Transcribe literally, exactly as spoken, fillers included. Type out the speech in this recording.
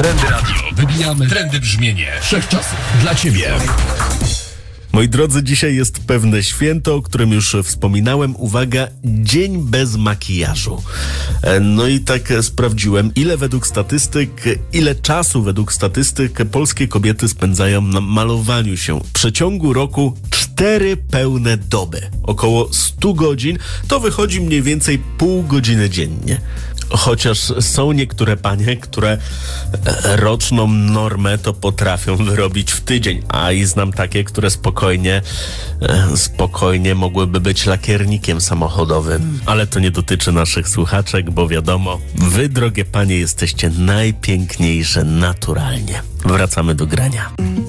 Trendy Radio. Wybijamy trendy brzmienie wszechczasów dla Ciebie. Moi drodzy, dzisiaj jest pewne święto, o którym już wspominałem. Uwaga, dzień bez makijażu. No i tak sprawdziłem, ile według statystyk, ile czasu według statystyk polskie kobiety spędzają na malowaniu się. W przeciągu roku cztery pełne doby. Około sto godzin, to wychodzi mniej więcej pół godziny dziennie. Chociaż są niektóre panie, które roczną normę to potrafią wyrobić w tydzień, a i znam takie, które spokojnie, spokojnie mogłyby być lakiernikiem samochodowym. Ale to nie dotyczy naszych słuchaczek, bo wiadomo, wy, drogie panie, jesteście najpiękniejsze naturalnie. Wracamy do grania.